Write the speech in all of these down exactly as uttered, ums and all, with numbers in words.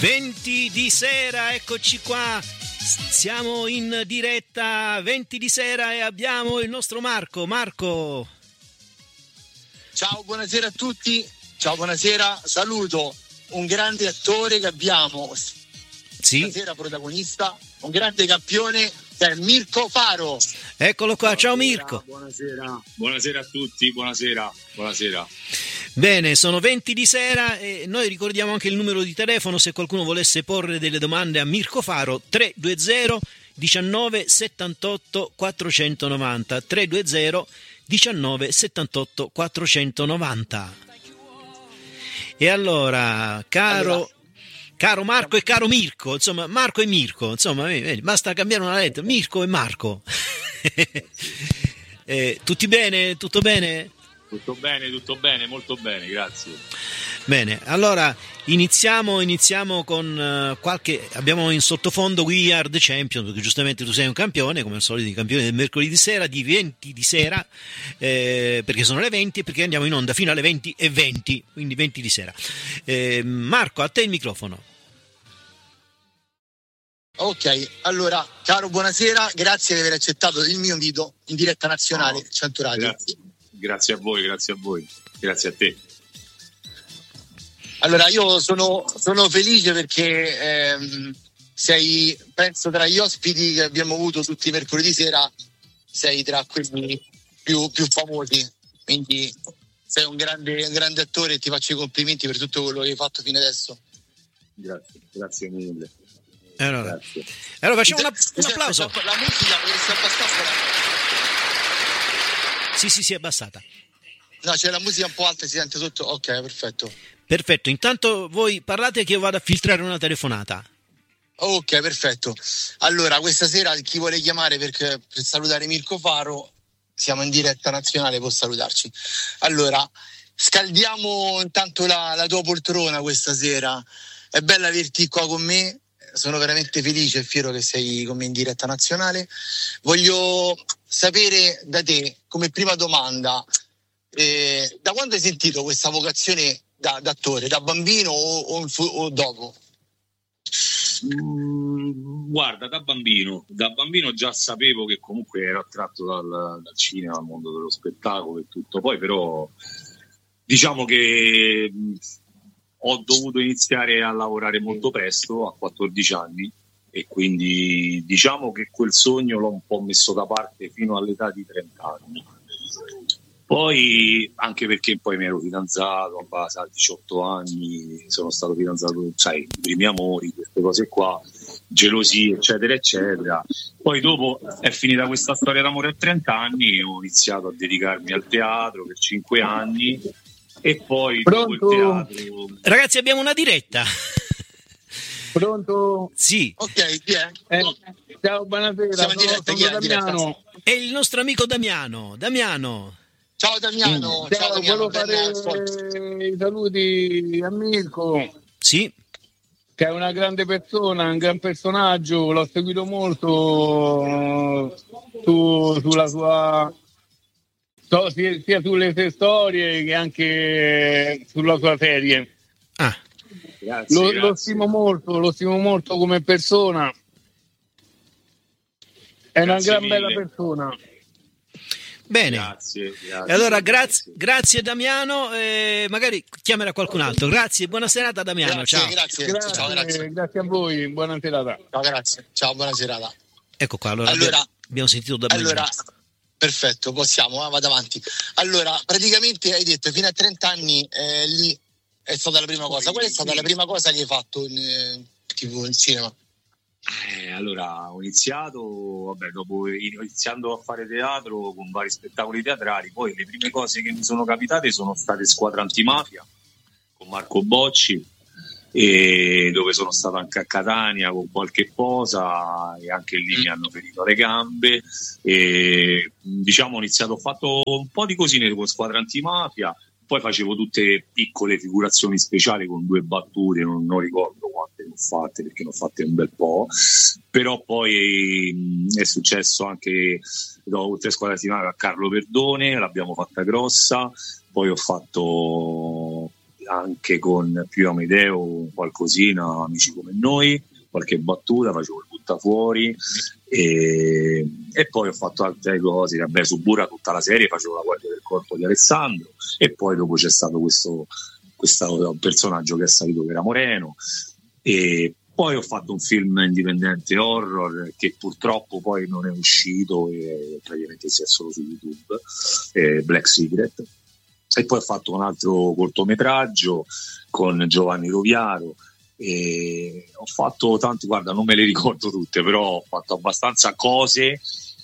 venti di sera, eccoci qua, siamo in diretta venti di sera e abbiamo il nostro Marco. Marco. Ciao, buonasera a tutti, ciao, buonasera, saluto un grande attore che abbiamo sì. stasera protagonista, un grande campione, è Mirko Faro. Eccolo qua, buonasera, ciao Mirko. Buonasera, buonasera a tutti, buonasera, buonasera. Bene, sono venti di sera e noi ricordiamo anche il numero di telefono se qualcuno volesse porre delle domande a Mirko Faro, tre due zero diciannove settantotto quattrocentonovanta, tre due zero diciannove settantotto quattrocentonovanta. E allora, caro... Allora. Caro Marco e caro Mirko, insomma, Marco e Mirko, insomma, vedi, basta cambiare una lettera, Mirko e Marco. eh, tutti bene? Tutto bene? Tutto bene, tutto bene, molto bene, grazie. Bene, allora iniziamo, iniziamo con uh, qualche, abbiamo in sottofondo We Are The Champion, perché giustamente tu sei un campione, come al solito i campioni del mercoledì sera, di venti di sera, eh, perché sono le venti, perché andiamo in onda fino alle venti e venti, quindi venti di sera. Eh, Marco, a te il microfono. Ok, allora, caro, buonasera, grazie di aver accettato il mio invito in diretta nazionale, oh, cento Radio. Grazie. Grazie a voi, grazie a voi, grazie a te. Allora, io sono, sono felice perché ehm, sei, penso, tra gli ospiti che abbiamo avuto tutti i mercoledì sera, sei tra quelli più, più famosi, quindi sei un grande, un grande attore e ti faccio i complimenti per tutto quello che hai fatto fino adesso. Grazie, grazie mille. Allora, grazie. allora facciamo una, un applauso. La musica perché si è abbassata. Sì, sì, sì, è abbassata. No, c'è la musica un po' alta, si sente sotto. Ok, perfetto. Perfetto, intanto voi parlate che io vado a filtrare una telefonata. Ok, perfetto. Allora, questa sera chi vuole chiamare per, per salutare Mirko Faro, siamo in diretta nazionale, può salutarci. Allora, scaldiamo intanto la, la tua poltrona questa sera. È bello averti qua con me. Sono veramente felice e fiero che sei con me in diretta nazionale. Voglio sapere da te, come prima domanda, eh, da quando hai sentito questa vocazione da, da attore? Da bambino o, o, o dopo? Mm, guarda, da bambino. Da bambino già sapevo che comunque ero attratto dal, dal cinema, dal mondo dello spettacolo e tutto. Poi però diciamo che ho dovuto iniziare a lavorare molto presto, a quattordici anni, e quindi diciamo che quel sogno l'ho un po' messo da parte fino all'età di trenta anni. Poi, anche perché poi mi ero fidanzato a diciotto anni, sono stato fidanzato, sai, i primi amori, queste cose qua, gelosie, eccetera, eccetera. Poi dopo è finita questa storia d'amore a trenta anni, ho iniziato a dedicarmi al teatro per cinque anni. E poi dopo il teatro... Ragazzi, abbiamo una diretta. Pronto? Sì. Ok, chi è? Eh, ciao, buonasera. Siamo in diretta, sono Damiano. È il nostro amico Damiano. Damiano. Ciao Damiano. Ciao, ciao Damiano. Volevo fare i saluti a Mirko. Sì. Che è una grande persona, un gran personaggio. L'ho seguito molto su, sulla sua... sia sulle sue storie che anche sulla sua serie. Ah, grazie, lo, grazie. lo stimo molto, lo stimo molto come persona. È grazie una gran mille. Bella persona. Bene. Grazie, grazie. E allora grazie, grazie Damiano, eh, magari chiamerà qualcun altro. Grazie, buona serata Damiano. Grazie, ciao. Grazie, grazie, ciao, grazie. Grazie a voi, buona serata. Ciao, grazie. Ciao, buona serata. Ecco qua, allora, allora abbiamo, abbiamo sentito Damiano. Allora, perfetto, possiamo, eh, vado avanti. Allora, praticamente hai detto fino a trenta anni eh, lì è stata la prima cosa. Qual è stata la prima cosa che hai fatto in eh, tivù, in cinema? Eh, allora, ho iniziato, vabbè, dopo iniziando a fare teatro con vari spettacoli teatrali, poi le prime cose che mi sono capitate sono state Squadra Antimafia con Marco Bocci, e dove sono stato anche a Catania con qualche cosa, e anche lì mi hanno ferito le gambe, e diciamo ho iniziato, ho fatto un po' di cosine con Squadra Antimafia, poi facevo tutte piccole figurazioni speciali con due battute, non, non ricordo quante ne ho fatte perché ne ho fatte un bel po', però poi mh, è successo anche dopo tre Squadre Antimafia a Carlo Perdone, l'abbiamo fatta grossa, poi ho fatto anche con Pio Amedeo qualcosina, Amici come noi, qualche battuta, facevo il buttafuori e, e poi ho fatto altre cose, vabbè, su Burra tutta la serie facevo la guardia del corpo di Alessandro e poi dopo c'è stato questo, questo personaggio che è salito, che era Moreno, e poi ho fatto un film indipendente horror che purtroppo poi non è uscito e praticamente si è solo su YouTube, eh, Black Secret, e poi ho fatto un altro cortometraggio con Giovanni Roviaro e ho fatto tanti, guarda, non me le ricordo tutte, però ho fatto abbastanza cose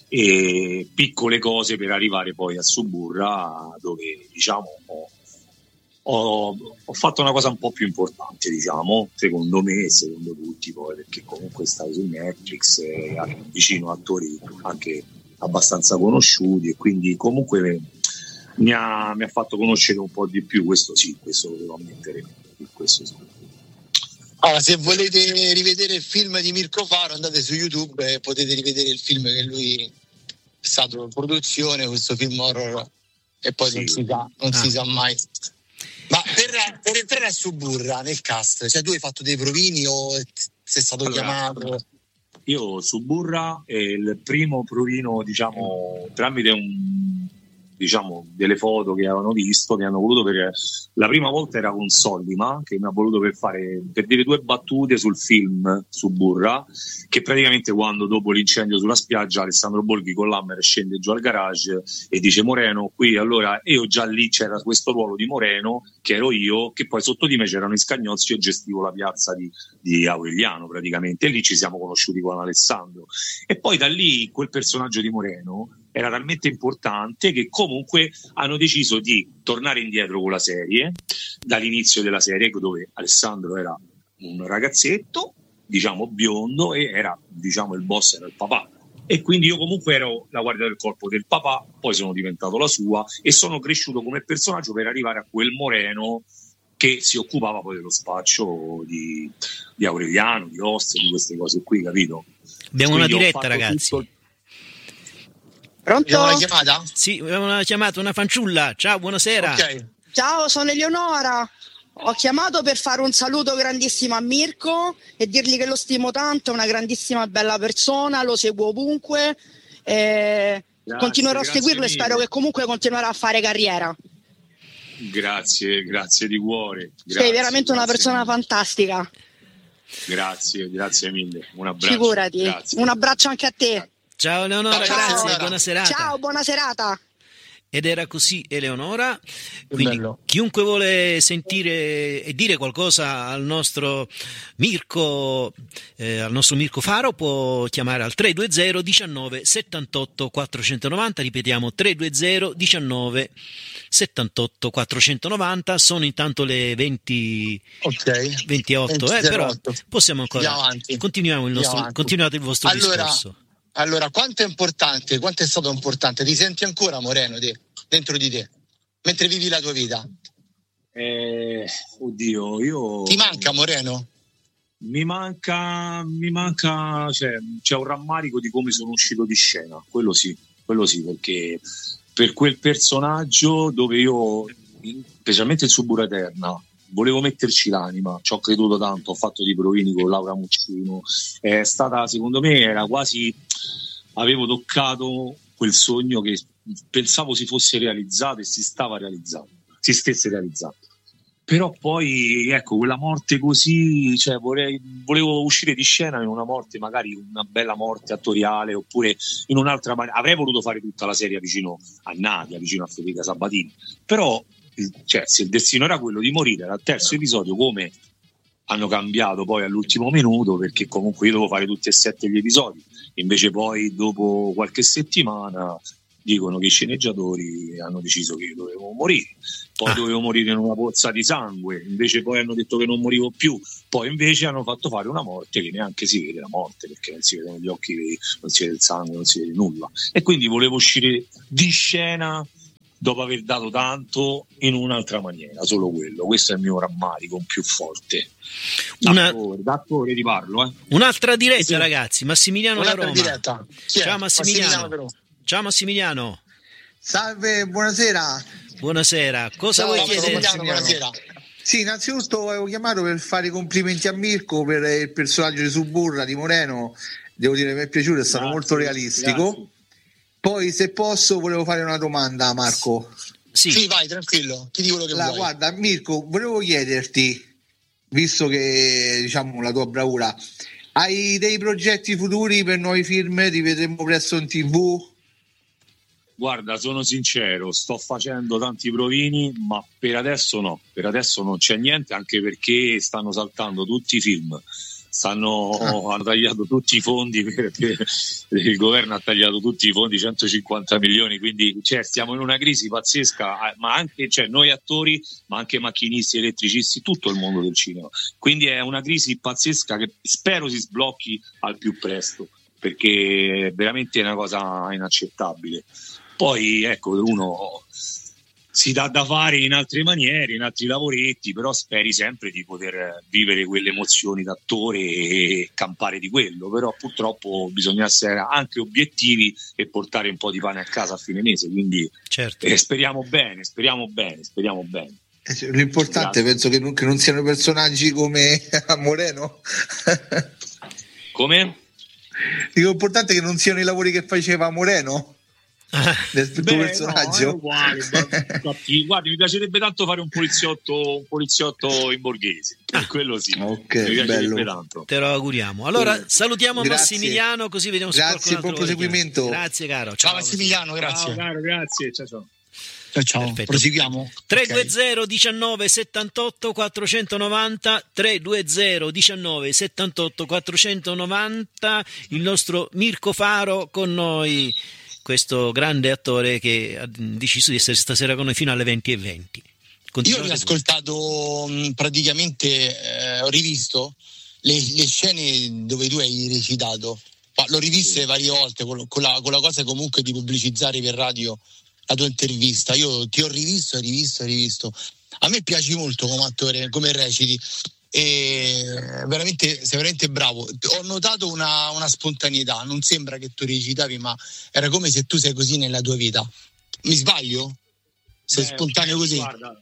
e piccole cose per arrivare poi a Suburra, dove diciamo ho Ho, ho fatto una cosa un po' più importante, diciamo, secondo me e secondo tutti, poi, perché comunque stavo su Netflix e vicino a attori anche abbastanza conosciuti e quindi comunque mi ha, mi ha fatto conoscere un po' di più, questo sì, questo lo devo ammettere, questo sì. Allora, se volete rivedere il film di Mirko Faro, andate su YouTube e potete rivedere il film che lui è stato in produzione, questo film horror, e poi sì. non, si sa, non ah. si sa mai. Ma per, per entrare a Suburra nel cast, cioè tu hai fatto dei provini o sei stato allora, chiamato? Io Suburra è il primo provino, diciamo, tramite un, diciamo, delle foto che avevano visto, mi hanno voluto per la prima volta era con Sollima che mi ha voluto per fare per dire due battute sul film Suburra, che praticamente quando dopo l'incendio sulla spiaggia Alessandro Borghi con l'Hammer scende giù al garage e dice Moreno qui, allora io già lì c'era questo ruolo di Moreno che ero io, che poi sotto di me c'erano i Scagnozzi e gestivo la piazza di, di Aureliano praticamente, e lì ci siamo conosciuti con Alessandro e poi da lì quel personaggio di Moreno era talmente importante che comunque hanno deciso di tornare indietro con la serie, dall'inizio della serie dove Alessandro era un ragazzetto, diciamo biondo, e era, diciamo, il boss era il papà. E quindi io comunque ero la guardia del corpo del papà, poi sono diventato la sua e sono cresciuto come personaggio per arrivare a quel Moreno che si occupava poi dello spaccio di, di Aureliano, di Ostia, di queste cose qui, capito? Abbiamo quindi una diretta, ragazzi. Tutto... Pronto? Abbiamo una chiamata? Sì, abbiamo una chiamata, una fanciulla. Ciao, buonasera. Okay. Ciao, sono Eleonora. Ho chiamato per fare un saluto grandissimo a Mirko e dirgli che lo stimo tanto, è una grandissima bella persona, lo seguo ovunque. E grazie, continuerò a seguirlo mille. E spero che comunque continuerà a fare carriera. Grazie, grazie di cuore. Grazie, sei veramente una persona mille. fantastica. Grazie, grazie mille. Un abbraccio. Figurati. Grazie. Un abbraccio anche a te. Ciao Eleonora, Ciao, grazie, Eleonora. buona serata. Ciao, buona serata. Ed era così Eleonora, quindi chiunque vuole sentire e dire qualcosa al nostro Mirko, eh, al nostro Mirko Faro può chiamare al tre due zero diciannove settantotto quattrocentonovanta, ripetiamo tre due zero diciannove settantotto quattrocentonovanta, sono intanto le venti, okay. ventotto, eh, però possiamo ancora, continuiamo il nostro, continuate il vostro allora, discorso. Allora, quanto è importante, quanto è stato importante? Ti senti ancora Moreno te, dentro di te, mentre vivi la tua vita? Eh, oddio, io... Ti manca Moreno? Mi manca, mi manca, cioè, c'è un rammarico di come sono uscito di scena, quello sì, quello sì, perché per quel personaggio dove io, specialmente il Suburra Eterna, volevo metterci l'anima, ci ho creduto tanto, ho fatto dei provini con Laura Muccino, è stata, secondo me, era quasi, avevo toccato quel sogno che pensavo si fosse realizzato e si stava realizzando, si stesse realizzando. Però poi, ecco, quella morte così, cioè vorrei, volevo uscire di scena in una morte, magari una bella morte attoriale, oppure in un'altra maniera. Avrei voluto fare tutta la serie vicino a Nadia, vicino a Federica Sabatini, però cioè, se il destino era quello di morire al terzo episodio, come hanno cambiato poi all'ultimo minuto, perché comunque io dovevo fare tutti e sette gli episodi, invece poi dopo qualche settimana dicono che i sceneggiatori hanno deciso che io dovevo morire, poi ah. dovevo morire in una pozza di sangue, invece poi hanno detto che non morivo più, poi invece hanno fatto fare una morte che neanche si vede la morte, perché non si vedono gli occhi, non si vede il sangue, non si vede nulla, e quindi volevo uscire di scena dopo aver dato tanto in un'altra maniera, solo quello. Questo è il mio rammarico più forte. Una... D'attore, d'attore ti parlo, eh. Un'altra diretta, sì. ragazzi. Massimiliano da Roma. Diretta. Ciao Massimiliano. Massimiliano Ciao Massimiliano. Salve, buonasera. Buonasera. Cosa Ciao, vuoi chiedere? Massimiliano, buonasera. Sì, innanzitutto avevo chiamato per fare i complimenti a Mirko per il personaggio di Suburra di Moreno, devo dire mi è piaciuto, è stato grazie, molto realistico. Grazie. Poi se posso volevo fare una domanda a Marco. Sì, sì, vai tranquillo, chiedi quello che la, vuoi. Guarda Mirko, volevo chiederti, visto che diciamo la tua bravura, hai dei progetti futuri per nuovi film? Ti vedremo presto in tivù? Guarda, sono sincero, sto facendo tanti provini, ma per adesso no, per adesso non c'è niente, anche perché stanno saltando tutti i film, stanno, ah. hanno tagliato tutti i fondi, per, per, il governo ha tagliato tutti i fondi, centocinquanta milioni, quindi cioè, stiamo in una crisi pazzesca, ma anche cioè, noi attori, ma anche macchinisti, elettricisti, tutto il mondo del cinema, quindi è una crisi pazzesca che spero si sblocchi al più presto, perché veramente è una cosa inaccettabile. Poi ecco, uno si dà da fare in altre maniere, in altri lavoretti, però speri sempre di poter vivere quelle emozioni d'attore e campare di quello, però purtroppo bisogna essere anche obiettivi e portare un po' di pane a casa a fine mese, quindi certo. eh, speriamo bene, speriamo bene, speriamo bene. L'importante Grazie. penso che non, che non siano personaggi come Moreno. Come? Dico, l'importante è che non siano i lavori che faceva Moreno. Del tuo Beh, personaggio no, è uguale, guardi, mi piacerebbe tanto fare un poliziotto un poliziotto in borghese, per ah. quello sì, okay, mi bello. Tanto. Te lo auguriamo. Allora salutiamo grazie. Massimiliano, così vediamo se grazie, buon proseguimento. Grazie caro, ciao, ciao Massimiliano, grazie. Ciao caro, grazie, ciao ciao. Ciao, ciao. Proseguiamo. tre due zero diciannove settantotto quattrocentonovanta tre due zero diciannove settantotto quattrocentonovanta il nostro Mirko Faro con noi, questo grande attore che ha deciso di essere stasera con noi fino alle venti e venti. Continuate. Io ho ascoltato praticamente, eh, ho rivisto le, le scene dove tu hai recitato, ma l'ho riviste varie volte con, con, la, con la cosa comunque di pubblicizzare per radio la tua intervista. Io ti ho rivisto, rivisto, rivisto. A me piaci molto come attore, come reciti. E veramente sei veramente bravo. Ho notato una, una spontaneità, non sembra che tu recitavi, ma era come se tu sei così nella tua vita. Mi sbaglio? Sei Beh, spontaneo così? Guarda,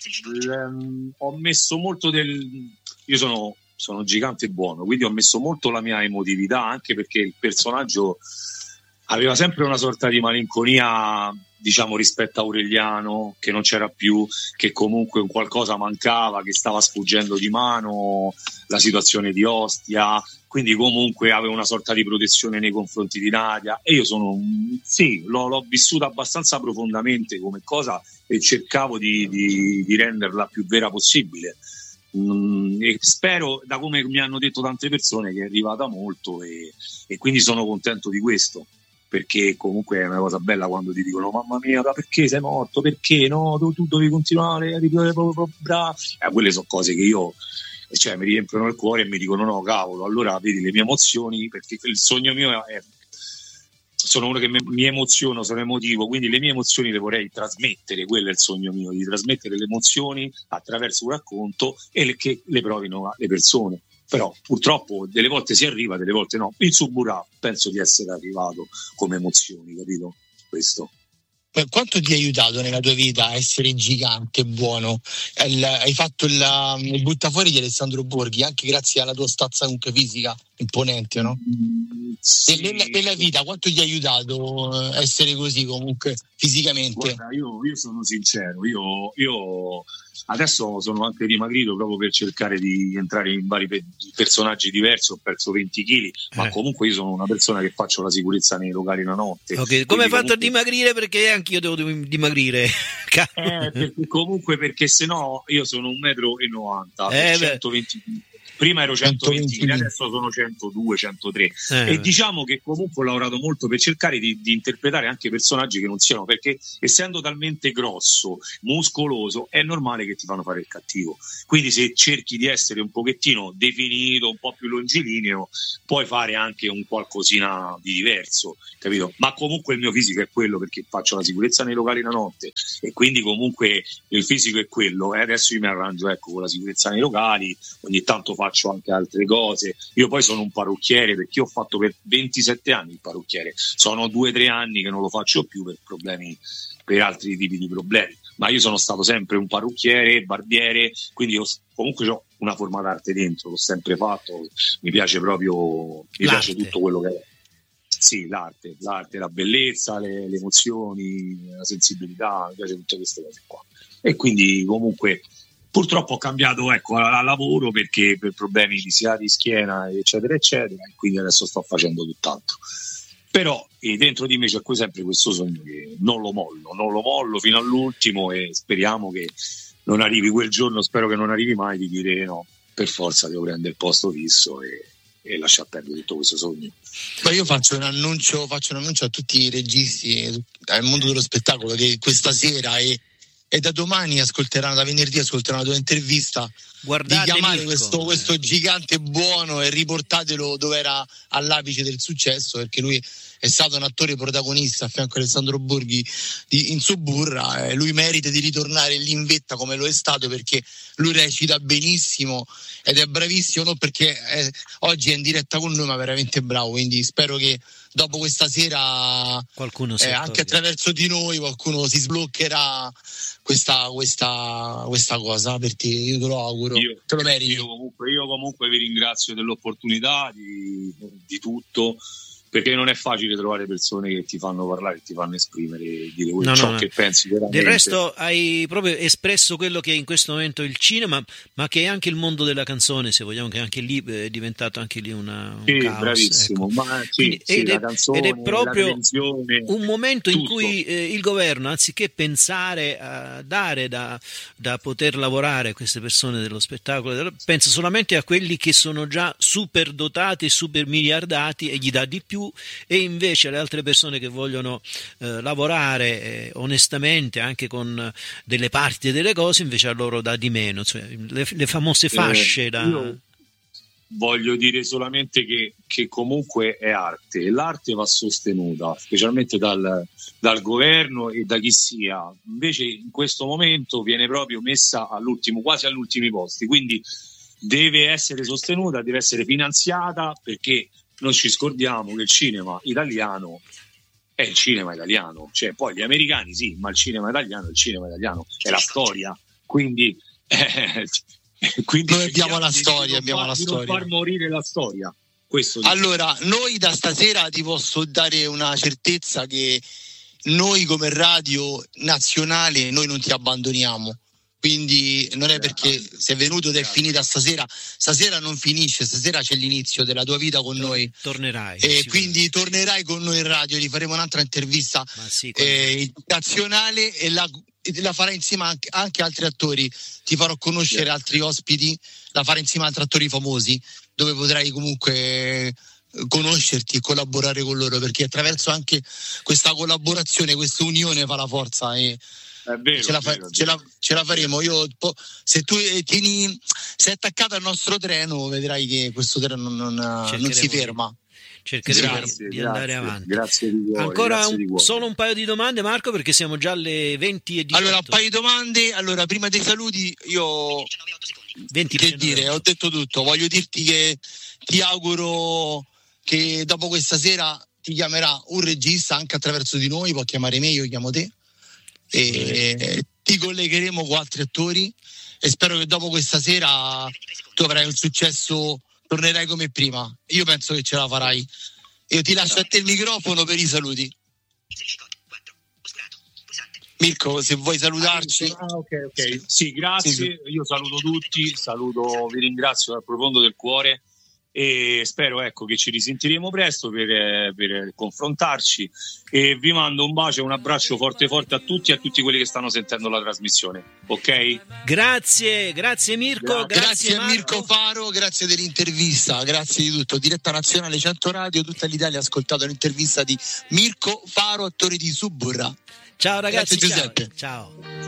ehm, ho messo molto del io sono, sono gigante buono, quindi ho messo molto la mia emotività, anche perché il personaggio aveva sempre una sorta di malinconia, diciamo, rispetto a Aureliano, che non c'era più, che comunque un qualcosa mancava, che stava sfuggendo di mano, la situazione di Ostia, quindi comunque aveva una sorta di protezione nei confronti di Nadia, e io sono, sì, l'ho, l'ho vissuta abbastanza profondamente come cosa e cercavo di, di, di renderla più vera possibile. Mm, e spero, da come mi hanno detto tante persone, che è arrivata molto, e, e quindi sono contento di questo, perché comunque è una cosa bella quando ti dicono mamma mia, ma perché sei morto, perché no, tu, tu dovevi continuare, eri proprio bravo. Eh, quelle sono cose che io, cioè, mi riempiono il cuore e mi dicono no cavolo, allora vedi le mie emozioni, perché il sogno mio è, sono uno che mi, mi emoziono, sono emotivo, quindi le mie emozioni le vorrei trasmettere, quello è il sogno mio, di trasmettere le emozioni attraverso un racconto e le, che le provino le persone. Però purtroppo delle volte si arriva, delle volte no. Il Suburra penso di essere arrivato come emozioni, capito? Questo. Quanto ti ha aiutato nella tua vita a essere gigante, buono? Il, hai fatto il, il buttafuori di Alessandro Borghi, anche grazie alla tua stazza comunque fisica imponente, no? Mm, sì. E nella, nella vita quanto ti ha aiutato essere così comunque fisicamente? Guarda, io, io sono sincero, io, io adesso sono anche dimagrito proprio per cercare di entrare in vari pe- personaggi diversi, ho perso venti chili, eh. ma comunque io sono una persona che faccio la sicurezza nei locali la notte. Okay. Come hai fatto comunque a dimagrire? Perché anch'io devo dimagrire. eh, perché comunque perché sennò io sono un metro e novanta, eh, centoventi chili. Prima ero centoventi chili, adesso sono centodue, centotré eh. E diciamo che comunque ho lavorato molto per cercare di, di interpretare anche personaggi che non siano, perché essendo talmente grosso, muscoloso, è normale che ti fanno fare il cattivo, quindi se cerchi di essere un pochettino definito, un po' più longilineo, puoi fare anche un qualcosina di diverso, capito? Ma comunque il mio fisico è quello, perché faccio la sicurezza nei locali la notte e quindi comunque il fisico è quello, e adesso io mi arrangio, ecco, con la sicurezza nei locali, ogni tanto faccio faccio anche altre cose. Io poi sono un parrucchiere, perché io ho fatto per ventisette anni il parrucchiere, sono due o tre anni che non lo faccio più per problemi, per altri tipi di problemi, ma io sono stato sempre un parrucchiere, barbiere, quindi io comunque ho una forma d'arte dentro, l'ho sempre fatto, mi piace proprio, mi l'arte. piace tutto quello che è. Sì, l'arte, l'arte, la bellezza, le, le emozioni, la sensibilità, mi piace tutte queste cose qua. E quindi comunque purtroppo ho cambiato, ecco, a, a lavoro perché per problemi di sia di schiena, eccetera, eccetera, e quindi adesso sto facendo tutt'altro. Però eh, dentro di me c'è sempre questo sogno che non lo mollo, non lo mollo fino all'ultimo e speriamo che non arrivi quel giorno, spero che non arrivi mai, di dire no, per forza devo prendere il posto fisso e, e lasciar perdere tutto questo sogno. Ma io faccio un annuncio, faccio un annuncio a tutti i registi al mondo dello spettacolo che questa sera e, e da domani ascolteranno, da venerdì ascolteranno la tua intervista. Guardate di chiamare Mirko. questo, questo gigante buono e riportatelo dove era all'apice del successo, perché lui è stato un attore protagonista a fianco a Alessandro Borghi di, in Suburra, e lui merita di ritornare lì in vetta come lo è stato, perché lui recita benissimo ed è bravissimo, non perché è, oggi è in diretta con noi, ma veramente bravo, quindi spero che dopo questa sera qualcuno si eh, anche attraverso di noi qualcuno si sbloccherà questa, questa, questa cosa per te. Io te lo auguro, io, te lo meriti. Io comunque, io comunque vi ringrazio dell'opportunità di, di tutto, perché non è facile trovare persone che ti fanno parlare, che ti fanno esprimere, dire no, ciò no, che no. pensi veramente. Del resto hai proprio espresso quello che è in questo momento il cinema, ma che è anche il mondo della canzone, se vogliamo, che anche lì è diventato anche lì una, un sì, caos, bravissimo, ecco. ma sì, Quindi, sì, ed, la è, canzone, ed è proprio un momento in tutto. cui eh, il governo, anziché pensare a dare da, da poter lavorare a queste persone dello spettacolo, pensa solamente a quelli che sono già super dotati, super miliardati, e gli dà di più, e invece invece le altre persone che vogliono eh, lavorare eh, onestamente anche con delle parti e delle cose, invece a loro dà di meno, cioè, le, le famose fasce eh, da... io voglio dire solamente che, che comunque è arte e l'arte va sostenuta, specialmente dal, dal governo e da chi sia. Invece in questo momento viene proprio messa all'ultimo, quasi agli ultimi posti, quindi deve essere sostenuta, deve essere finanziata, perché non ci scordiamo che il cinema italiano è il cinema italiano, cioè poi gli americani sì, ma il cinema italiano è il cinema italiano, è la storia, quindi, eh, quindi noi abbiamo la storia, non abbiamo far, la storia. Non far morire la storia. Questo allora, noi da stasera ti posso dare una certezza che noi come radio nazionale noi non ti abbandoniamo. Quindi non è perché sei venuto ed è finita stasera, stasera non finisce, stasera c'è l'inizio della tua vita con noi. Tornerai. E quindi tornerai con noi in radio, gli faremo un'altra intervista sì, eh, nazionale e la, la farai insieme anche, anche altri attori, ti farò conoscere yeah. altri ospiti, la farai insieme a altri attori famosi, dove potrai comunque conoscerti e collaborare con loro, perché attraverso anche questa collaborazione, questa unione fa la forza e È vero, ce, la fa- vero, ce, la, ce la faremo. Io, se tu tieni, sei attaccato al nostro treno, vedrai che questo treno non, non si ferma. Cercheremo grazie, di grazie, andare avanti. Grazie di cuore, Ancora grazie un, di cuore. solo un paio di domande, Marco, perché siamo già alle venti e diciotto. Allora, un paio di domande. Allora, prima dei saluti, io venti, che dire, ho detto tutto. Voglio dirti che ti auguro che dopo questa sera ti chiamerà un regista anche attraverso di noi, può chiamare me, io chiamo te. E ti collegheremo con altri attori e spero che dopo questa sera tu avrai un successo, tornerai come prima. Io penso che ce la farai. Io ti lascio a te il microfono per i saluti. Mirko, se vuoi salutarci. Ah, ok, ok. Sì, grazie. Sì, sì. Io saluto tutti, saluto, vi ringrazio dal profondo del cuore e spero, ecco, che ci risentiremo presto per, per confrontarci, e vi mando un bacio e un abbraccio forte forte a tutti e a tutti quelli che stanno sentendo la trasmissione, ok? Grazie, grazie Mirko, grazie, grazie a Mirko Faro, grazie dell'intervista, grazie di tutto. Diretta nazionale cento Radio, tutta l'Italia ha ascoltato l'intervista di Mirko Faro, attore di Suburra. Ciao ragazzi, grazie, Giuseppe. Ciao. ciao.